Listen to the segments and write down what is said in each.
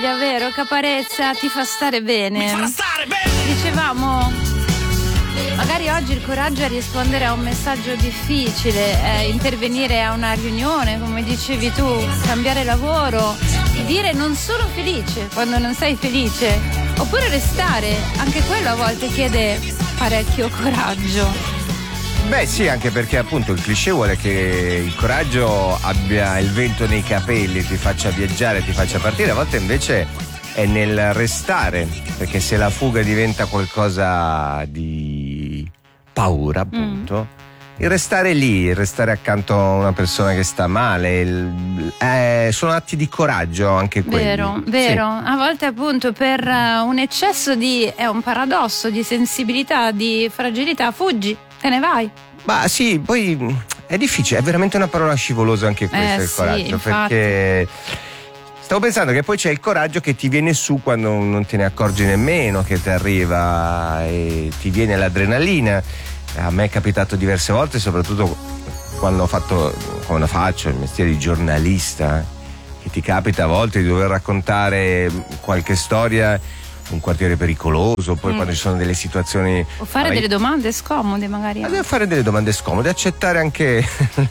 meraviglia, vero? Caparezza ti fa stare bene. Mi fa stare bene. Dicevamo, magari oggi il coraggio è rispondere a un messaggio difficile, è intervenire a una riunione, come dicevi tu, cambiare lavoro, dire non sono felice quando non sei felice, oppure restare, anche quello a volte chiede parecchio coraggio. Beh sì, anche perché appunto il cliché vuole che il coraggio abbia il vento nei capelli, ti faccia viaggiare, ti faccia partire, a volte invece è nel restare, perché se la fuga diventa qualcosa di paura, appunto, il restare lì, il restare accanto a una persona che sta male, sono atti di coraggio anche quelli. Vero. Sì. A volte appunto per un eccesso è un paradosso di sensibilità, di fragilità, fuggi, te ne vai. Ma sì, poi è difficile, è veramente una parola scivolosa anche questa, il sì, coraggio, infatti. perché stavo pensando che poi c'è il coraggio che ti viene su quando non te ne accorgi nemmeno, che ti arriva e ti viene l'adrenalina. A me è capitato diverse volte, soprattutto quando faccio il mestiere di giornalista, che ti capita a volte di dover raccontare qualche storia, un quartiere pericoloso, poi quando ci sono delle situazioni, O fare delle domande scomode magari. fare delle domande scomode, accettare anche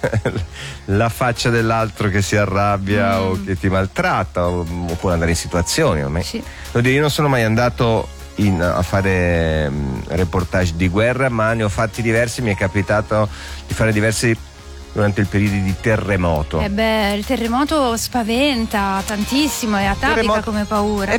la faccia dell'altro che si arrabbia o che ti maltratta, oppure andare in situazioni. Sì. Io non sono mai andato a fare reportage di guerra, ma ne ho fatti diversi. Mi è capitato di fare diversi durante il periodo di terremoto. Il terremoto spaventa tantissimo, è atavica come paura.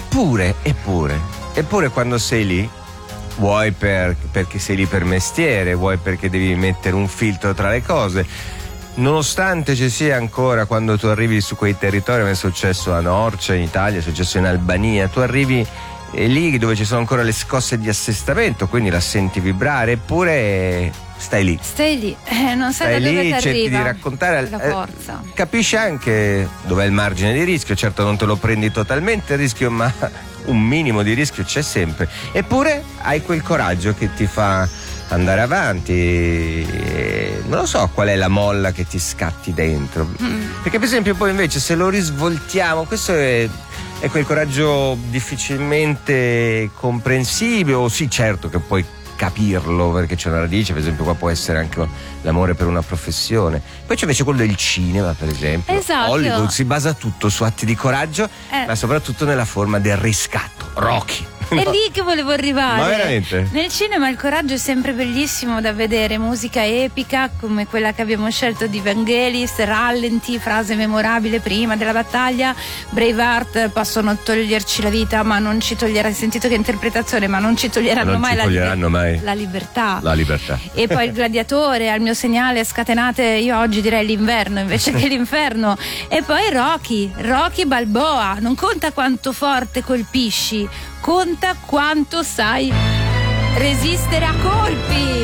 Eppure quando sei lì, vuoi perché sei lì per mestiere, vuoi perché devi mettere un filtro tra le cose, nonostante ci sia ancora, quando tu arrivi su quei territori, come è successo a Norcia in Italia, è successo in Albania, tu arrivi lì dove ci sono ancora le scosse di assestamento, quindi la senti vibrare, eppure stai lì, non sai da dove ti cerchi arriva di raccontare la forza. Capisci anche dov'è il margine di rischio. Certo, non te lo prendi totalmente il rischio, ma un minimo di rischio c'è sempre, eppure hai quel coraggio che ti fa andare avanti. Non lo so qual è la molla che ti scatti dentro, perché per esempio poi invece se lo risvoltiamo, questo è quel coraggio difficilmente comprensibile, o sì, certo che puoi capirlo perché c'è una radice, per esempio qua può essere anche l'amore per una professione. Poi c'è invece quello del cinema, per esempio. Esatto. Hollywood si basa tutto su atti di coraggio, ma soprattutto nella forma del riscatto. Rocky. È lì che volevo arrivare. Ma veramente? Nel cinema il coraggio è sempre bellissimo da vedere, musica epica come quella che abbiamo scelto di Vangelis, rallenti, frase memorabile prima della battaglia, Braveheart, possono toglierci la vita ma non ci toglieranno, sentito che interpretazione, ma non ci toglieranno mai la libertà. La libertà. E poi il gladiatore, al mio segnale scatenate, io oggi direi l'inverno invece che l'inferno. E poi Rocky Balboa, non conta quanto forte colpisci, conta quanto sai resistere a colpi.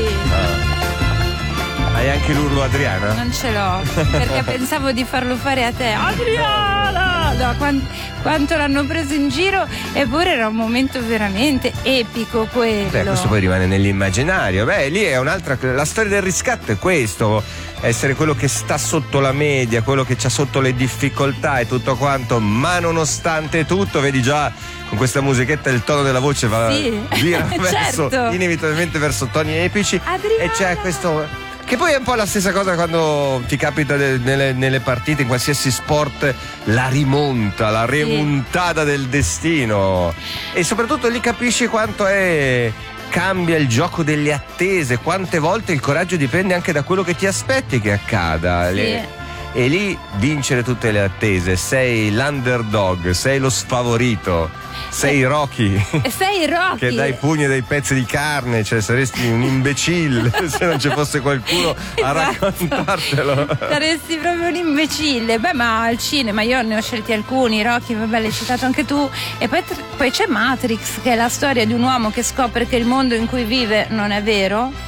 Hai anche l'urlo Adriana? Non ce l'ho, perché pensavo di farlo fare a te. Adriana! No, quanto l'hanno preso in giro, eppure era un momento veramente epico quello. Questo poi rimane nell'immaginario. Lì è la storia del riscatto è questo, essere quello che sta sotto la media, quello che c'ha sotto le difficoltà e tutto quanto, ma nonostante tutto, vedi già con questa musichetta il tono della voce va via certo. inevitabilmente verso toni epici. Adriana. E c'è questo che poi è un po' la stessa cosa quando ti capita nelle partite, in qualsiasi sport, la remontata del destino, e soprattutto lì capisci quanto cambia il gioco delle attese, quante volte il coraggio dipende anche da quello che ti aspetti che accada. E lì vincere tutte le attese, sei l'underdog, sei lo sfavorito, sei Rocky. Che dai pugni e dai pezzi di carne, cioè saresti un imbecille se non ci fosse qualcuno a raccontartelo. Saresti proprio un imbecille. Ma al cinema io ne ho scelti alcuni. Rocky, vabbè, l'hai citato anche tu. E poi c'è Matrix, che è la storia di un uomo che scopre che il mondo in cui vive non è vero.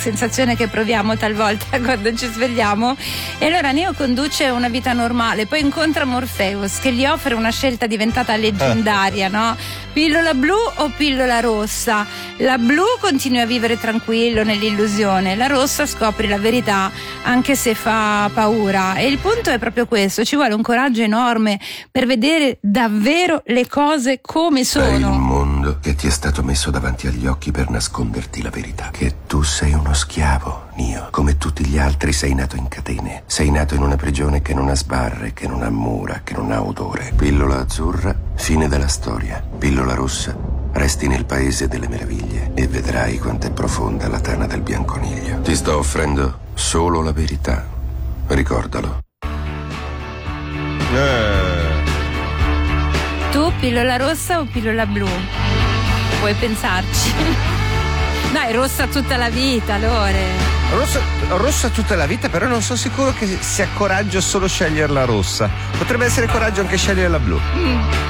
sensazione che proviamo talvolta quando ci svegliamo. E allora Neo conduce una vita normale, poi incontra Morpheus che gli offre una scelta diventata leggendaria, no? Pillola blu o pillola rossa? La blu continua a vivere tranquillo nell'illusione, la rossa scopre la verità anche se fa paura. E il punto è proprio questo: ci vuole un coraggio enorme per vedere davvero le cose come sono. È il mondo che ti è stato messo davanti agli occhi per nasconderti la verità, che tu sei uno schiavo, Neo. Come tutti gli altri sei nato in catene, sei nato in una prigione che non ha sbarre, che non ha mura, che non ha odore. Pillola azzurra, fine della storia. Pillola rossa, resti nel paese delle meraviglie e vedrai quanto è profonda la tana del bianconiglio. Ti sto offrendo solo la verità, ricordalo. Tu pillola rossa o pillola blu? Puoi pensarci. Dai, rossa tutta la vita, Lore. Rossa tutta la vita, però non sono sicuro che sia coraggio solo scegliere la rossa. Potrebbe essere coraggio anche scegliere la blu.